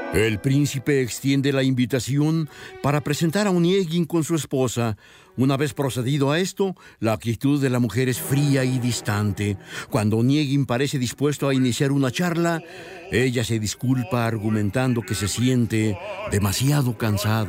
El príncipe extiende la invitación para presentar a Onegin con su esposa. Una vez procedido a esto, la actitud de la mujer es fría y distante. Cuando Onegin parece dispuesto a iniciar una charla, ella se disculpa argumentando que se siente demasiado cansada.